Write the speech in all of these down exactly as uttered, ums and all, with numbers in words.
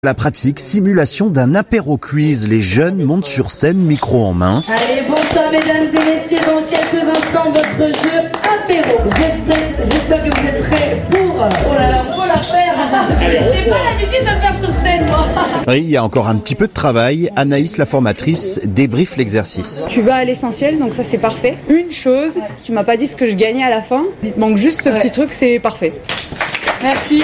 La pratique, simulation d'un apéro quiz. Les jeunes montent sur scène, micro en main. Allez, bonsoir mesdames et messieurs, dans quelques instants, votre jeu apéro. J'espère, j'espère que vous êtes prêts pour... Oh là là, faut la faire. J'ai pas l'habitude de le faire sur scène, moi. Oui, il y a encore un petit peu de travail. Anaïs, la formatrice, débriefe l'exercice. Tu vas à l'essentiel, donc ça c'est parfait. Une chose, tu m'as pas dit ce que je gagnais à la fin. Il te manque juste ce ouais. petit truc, c'est parfait. Merci.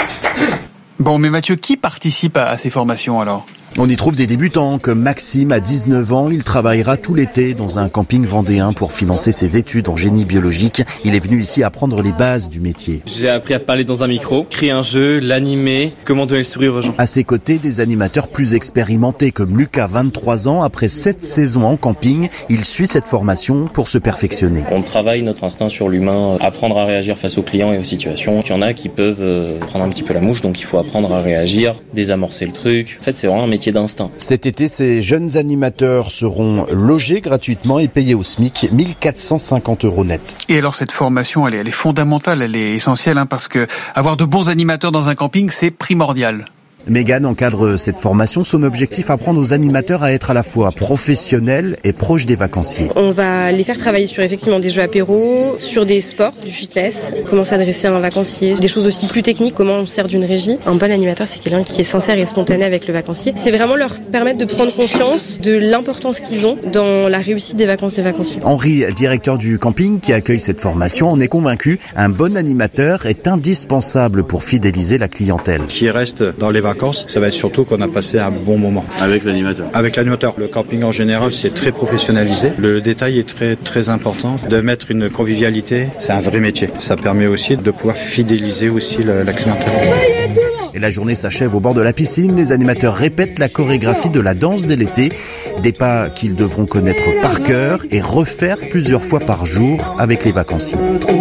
Bon, mais Mathieu, qui participe à ces formations alors ? On y trouve des débutants comme Maxime à dix-neuf ans. Il travaillera tout l'été dans un camping vendéen pour financer ses études en génie biologique. Il est venu ici apprendre les bases du métier. J'ai appris à parler dans un micro, créer un jeu, l'animer, comment donner le sourire aux gens. À ses côtés, des animateurs plus expérimentés comme Lucas, vingt-trois ans. Après sept saisons en camping, il suit cette formation pour se perfectionner. On travaille notre instinct sur l'humain, apprendre à réagir face aux clients et aux situations. Il y en a qui peuvent prendre un petit peu la mouche, donc il faut apprendre à réagir, désamorcer le truc. En fait, c'est vraiment un métier d'instinct. Cet été, ces jeunes animateurs seront logés gratuitement et payés au SMIC, mille quatre cent cinquante euros net. Et alors cette formation, elle est, elle est fondamentale, elle est essentielle, hein, parce que avoir de bons animateurs dans un camping, c'est primordial. Mégane encadre cette formation. Son objectif, apprendre aux animateurs à être à la fois professionnels et proches des vacanciers. On va les faire travailler sur effectivement des jeux apéro, sur des sports, du fitness, comment s'adresser à un vacancier, des choses aussi plus techniques, comment on sert d'une régie. Un bon animateur, c'est quelqu'un qui est sincère et spontané avec le vacancier. C'est vraiment leur permettre de prendre conscience de l'importance qu'ils ont dans la réussite des vacances des vacanciers. Henri, directeur du camping qui accueille cette formation, en est convaincu. Un bon animateur est indispensable pour fidéliser la clientèle. Qui reste dans les vacances, ça va être surtout qu'on a passé un bon moment. Avec l'animateur. Avec l'animateur. Le camping en général, c'est très professionnalisé. Le détail est très très important. De mettre une convivialité, c'est un vrai métier. Ça permet aussi de pouvoir fidéliser aussi la, la clientèle. Et la journée s'achève au bord de la piscine. Les animateurs répètent la chorégraphie de la danse dès l'été. Des pas qu'ils devront connaître par cœur et refaire plusieurs fois par jour avec les vacanciers.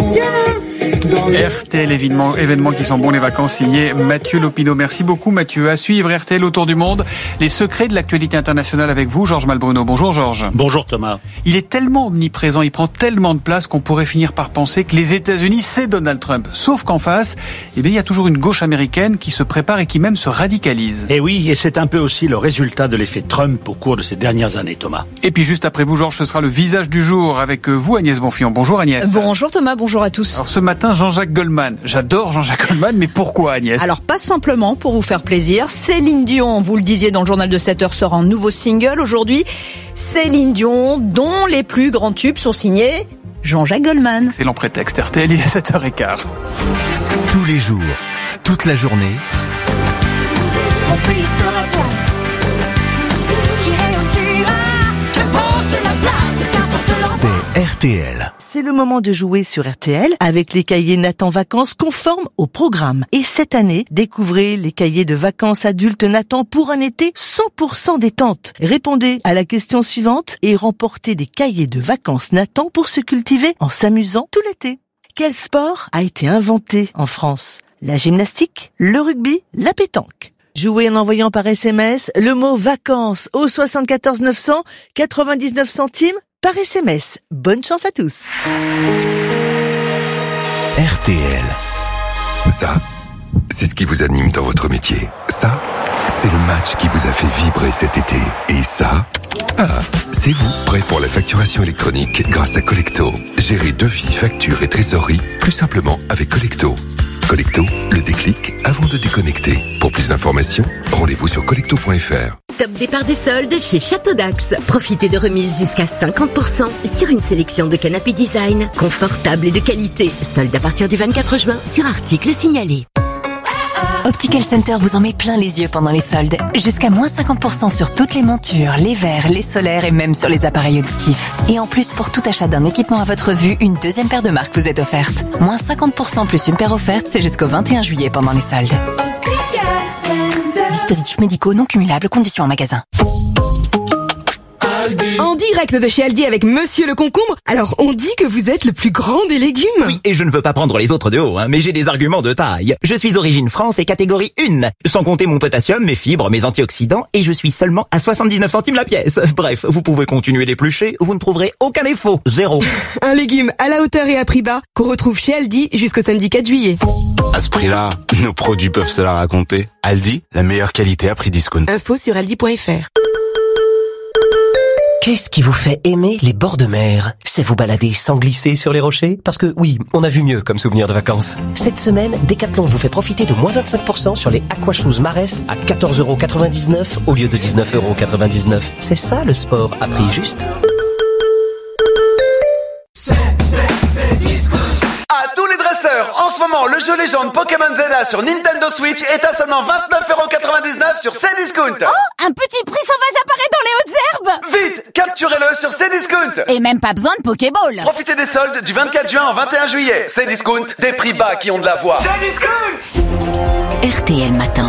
R T L, événement, événement qui sont bons les vacances, signé Mathieu Lopineau. Merci beaucoup Mathieu. À suivre R T L autour du monde, les secrets de l'actualité internationale avec vous, Georges Malbruno. Bonjour Georges. Bonjour Thomas. Il est tellement omniprésent, il prend tellement de place qu'on pourrait finir par penser que les États-Unis, c'est Donald Trump. Sauf qu'en face, eh bien, il y a toujours une gauche américaine qui se prépare et qui même se radicalise. Et oui, et c'est un peu aussi le résultat de l'effet Trump au cours de ces dernières années, Thomas. Et puis juste après vous, Georges, ce sera le visage du jour avec vous, Agnès Bonfillon. Bonjour Agnès. Bonjour Thomas, bonjour à tous. Alors ce matin, Jean-Jacques Goldman. J'adore Jean-Jacques Goldman, mais pourquoi Agnès ? Alors pas simplement pour vous faire plaisir. Céline Dion, vous le disiez dans le journal de sept heures, sort un nouveau single aujourd'hui. Céline Dion, dont les plus grands tubes sont signés Jean-Jacques Goldman. Excellent prétexte, R T L, il est sept heures quinze. Tous les jours, toute la journée. C'est R T L. C'est le moment de jouer sur R T L avec les cahiers Nathan Vacances conformes au programme. Et cette année, découvrez les cahiers de vacances adultes Nathan pour un été cent pour cent détente. Répondez à la question suivante et remportez des cahiers de vacances Nathan pour se cultiver en s'amusant tout l'été. Quel sport a été inventé en France ? La gymnastique, le rugby, la pétanque. Jouez en envoyant par S M S le mot vacances au soixante-quatorze neuf cents, quatre-vingt-dix-neuf centimes par S M S. Bonne chance à tous. R T L. Ça, c'est ce qui vous anime dans votre métier. Ça, c'est le match qui vous a fait vibrer cet été. Et ça, ah, c'est vous, prêt pour la facturation électronique grâce à Collecto. Gérez devis, factures et trésorerie plus simplement avec Collecto. Collecto, le déclic avant de déconnecter. Pour plus d'informations, rendez-vous sur collecto point f r. Top départ des soldes chez Château d'Axe. Profitez de remises jusqu'à cinquante pour cent sur une sélection de canapés design, confortables et de qualité. Soldes à partir du vingt-quatre juin sur articles signalés. Optical Center vous en met plein les yeux pendant les soldes. Jusqu'à moins cinquante pour cent sur toutes les montures, les verres, les solaires et même sur les appareils auditifs. Et en plus, pour tout achat d'un équipement à votre vue, une deuxième paire de marques vous est offerte. Moins cinquante pour cent plus une paire offerte, c'est jusqu'au vingt et un juillet pendant les soldes. Dispositifs médicaux non cumulables, conditions en magasin. Aldi. En direct de chez Aldi avec Monsieur le Concombre. Alors, on dit que vous êtes le plus grand des légumes. Oui, et je ne veux pas prendre les autres de haut, hein, mais j'ai des arguments de taille. Je suis origine France et catégorie un. Sans compter mon potassium, mes fibres, mes antioxydants, et je suis seulement à soixante-dix-neuf centimes la pièce. Bref, vous pouvez continuer d'éplucher, vous ne trouverez aucun défaut. Zéro. Un légume à la hauteur et à prix bas qu'on retrouve chez Aldi jusqu'au samedi quatre juillet. À ce prix-là, nos produits peuvent se la raconter. Aldi, la meilleure qualité à prix discount. Info sur aldi point fr. Qu'est-ce qui vous fait aimer les bords de mer? C'est vous balader sans glisser sur les rochers? Parce que oui, on a vu mieux comme souvenir de vacances. Cette semaine, Decathlon vous fait profiter de moins vingt-cinq pour cent sur les Aquashoes Marès à quatorze euros quatre-vingt-dix-neuf au lieu de dix-neuf euros quatre-vingt-dix-neuf. C'est ça le sport à prix juste. À tous les dresseurs, en ce moment, le jeu légende Pokémon Zelda sur Nintendo Switch est à seulement vingt-neuf euros quatre-vingt-dix-neuf sur Cdiscount. Oh, un petit prix sauvage apparaît dans les hautes herbes. Vite, capturez-le sur Cdiscount. Et même pas besoin de Pokéball. Profitez des soldes du vingt-quatre juin au vingt et un juillet. Cdiscount, des prix bas qui ont de la voix. Cdiscount. R T L Matin.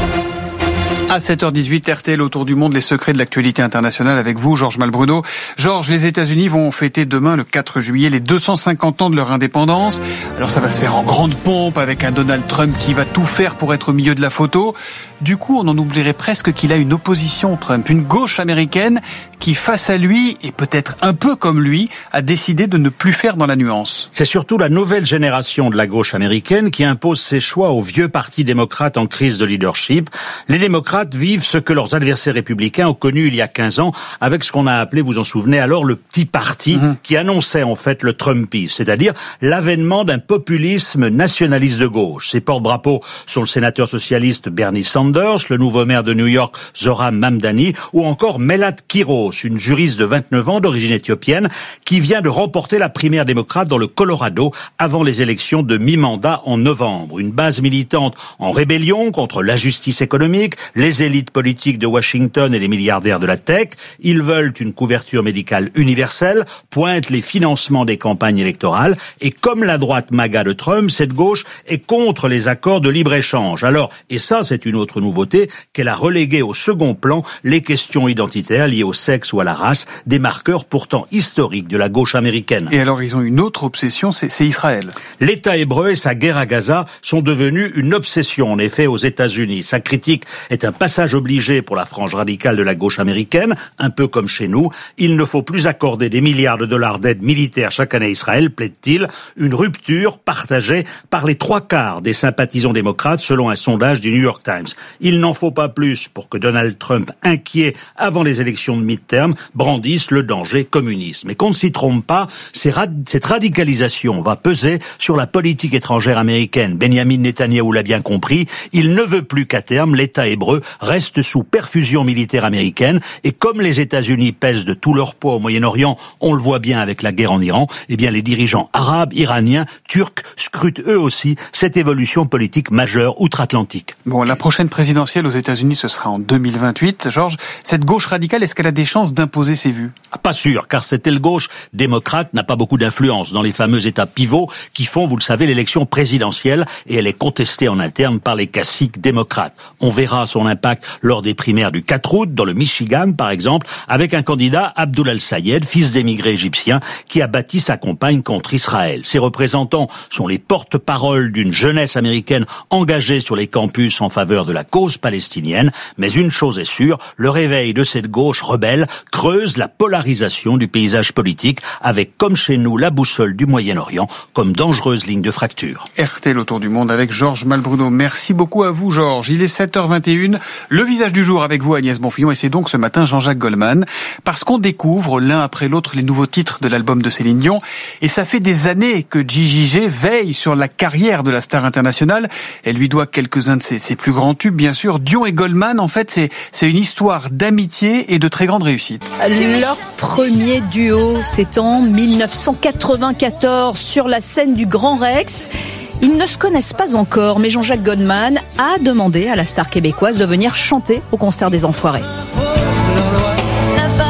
À sept heures dix-huit, R T L autour du monde, les secrets de l'actualité internationale avec vous, Georges Malbruno. Georges, les États-Unis vont fêter demain, le quatre juillet, les deux cent cinquante ans de leur indépendance. Alors ça va se faire en grande pompe avec un Donald Trump qui va tout faire pour être au milieu de la photo. Du coup, on en oublierait presque qu'il a une opposition, Trump, une gauche américaine qui, face à lui, et peut-être un peu comme lui, a décidé de ne plus faire dans la nuance. C'est surtout la nouvelle génération de la gauche américaine qui impose ses choix au vieux parti démocrate en crise de leadership. Les démocrates vivent ce que leurs adversaires républicains ont connu il y a quinze ans avec ce qu'on a appelé, vous en souvenez alors, le petit parti mmh. qui annonçait en fait le Trumpisme, c'est-à-dire l'avènement d'un populisme nationaliste de gauche. Ses porte-drapeaux sont le sénateur socialiste Bernie Sanders, le nouveau maire de New York Zohran Mamdani ou encore Melat Quiros, une juriste de vingt-neuf ans d'origine éthiopienne qui vient de remporter la primaire démocrate dans le Colorado avant les élections de mi-mandat en novembre. Une base militante en rébellion contre l'injustice économique, les élites politiques de Washington et les milliardaires de la tech. Ils veulent une couverture médicale universelle, pointent les financements des campagnes électorales et comme la droite MAGA de Trump, cette gauche est contre les accords de libre-échange. Alors, et ça c'est une autre nouveauté, qu'elle a relégué au second plan les questions identitaires liées au sexe ou à la race, des marqueurs pourtant historiques de la gauche américaine. Et alors ils ont une autre obsession, c'est, c'est Israël. L'État hébreu et sa guerre à Gaza sont devenus une obsession en effet aux États-Unis. Sa critique est un passage obligé pour la frange radicale de la gauche américaine, un peu comme chez nous. Il ne faut plus accorder des milliards de dollars d'aide militaire chaque année à Israël, plaide-t-il, une rupture partagée par les trois quarts des sympathisants démocrates selon un sondage du New York Times. Il n'en faut pas plus pour que Donald Trump, inquiet avant les élections de mi-terme, brandisse le danger communisme. Mais qu'on ne s'y trompe pas, cette radicalisation va peser sur la politique étrangère américaine. Benjamin Netanyahou l'a bien compris, il ne veut plus qu'à terme l'État hébreu reste sous perfusion militaire américaine et comme les États-Unis pèsent de tout leur poids au Moyen-Orient, on le voit bien avec la guerre en Iran, eh bien les dirigeants arabes, iraniens, turcs scrutent eux aussi cette évolution politique majeure outre-Atlantique. Bon, la prochaine présidentielle aux États-Unis, ce sera en deux mille vingt-huit. Georges, cette gauche radicale, est-ce qu'elle a des chances d'imposer ses vues? Ah, pas sûr, car cette aile gauche démocrate n'a pas beaucoup d'influence dans les fameux États pivots qui font, vous le savez, l'élection présidentielle et elle est contestée en interne par les caciques démocrates. On verra son impact lors des primaires du quatre août, dans le Michigan par exemple, avec un candidat, Abdul al-Sayed, fils d'émigrés égyptiens, qui a bâti sa campagne contre Israël. Ses représentants sont les porte-paroles d'une jeunesse américaine engagée sur les campus en faveur de la cause palestinienne, mais une chose est sûre, le réveil de cette gauche rebelle creuse la polarisation du paysage politique, avec comme chez nous la boussole du Moyen-Orient comme dangereuse ligne de fracture. R T L autour du monde avec Georges Malbruno. Merci beaucoup à vous Georges. Il est sept heures vingt et une. Le visage du jour avec vous Agnès Bonfillon et c'est donc ce matin Jean-Jacques Goldman parce qu'on découvre l'un après l'autre les nouveaux titres de l'album de Céline Dion et ça fait des années que J J G veille sur la carrière de la star internationale. Elle lui doit quelques-uns de ses, ses plus grands tubes bien sûr. Dion et Goldman en fait c'est, c'est une histoire d'amitié et de très grande réussite. Leur premier duo, c'est en dix-neuf cent quatre-vingt-quatorze sur la scène du Grand Rex. Ils ne se connaissent pas encore, mais Jean-Jacques Goldman a demandé à la star québécoise de venir chanter au concert des Enfoirés.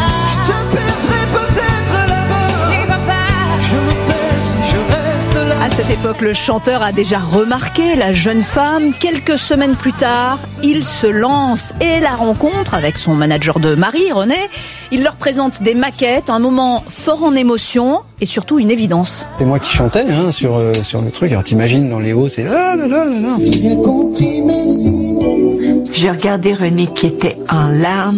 À cette époque, le chanteur a déjà remarqué la jeune femme. Quelques semaines plus tard, il se lance et la rencontre avec son manager de mari, René. Il leur présente des maquettes, un moment fort en émotion et surtout une évidence. C'est moi qui chantais hein, sur, euh, sur le truc. Alors t'imagines, dans les hauts, c'est là, là, là, là, là. J'ai regardé René qui était en larmes.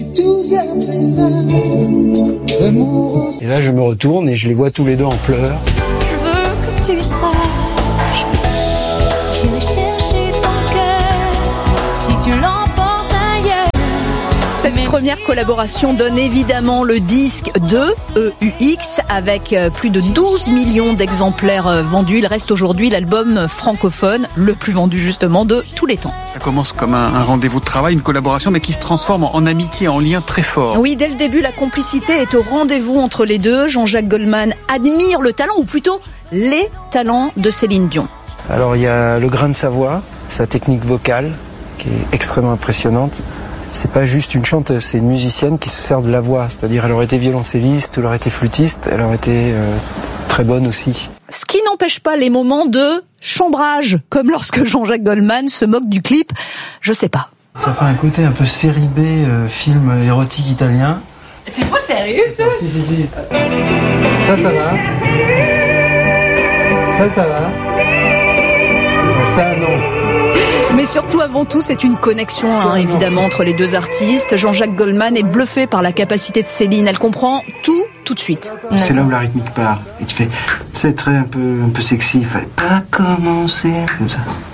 Et là, je me retourne et je les vois tous les deux en pleurs. Je veux que tu saches, j'irai chercher ton cœur si tu l'emportes ailleurs. Cette première collaboration donne évidemment le disque de E U X avec plus de douze millions d'exemplaires vendus. Il reste aujourd'hui l'album francophone le plus vendu justement de tous les temps. Ça commence comme un, un rendez-vous de travail, une collaboration, mais qui se transforme en amitié, en lien très fort. Oui, dès le début, la complicité est au rendez-vous entre les deux. Jean-Jacques Goldman admire le talent, ou plutôt les talents de Céline Dion. Alors il y a le grain de sa voix, sa technique vocale, qui est extrêmement impressionnante. C'est pas juste une chanteuse, c'est une musicienne qui se sert de la voix. C'est-à-dire, elle aurait été violoncelliste, elle aurait été flûtiste, elle aurait été euh, très bonne aussi. Ce qui n'empêche pas les moments de chambrage, comme lorsque Jean-Jacques Goldman se moque du clip. Je sais pas. Ça fait un côté un peu série B, euh, film érotique italien. T'es pas sérieux, toi? Si, si, si. Ça, ça va. Ça, ça va. Ça, non. Mais surtout, avant tout, c'est une connexion, hein, évidemment, entre les deux artistes. Jean-Jacques Goldman est bluffé par la capacité de Céline. Elle comprend tout, tout de suite. C'est là où la rythmique part. Et tu fais, c'est très un peu, un peu sexy. Il fallait pas commencer comme ça.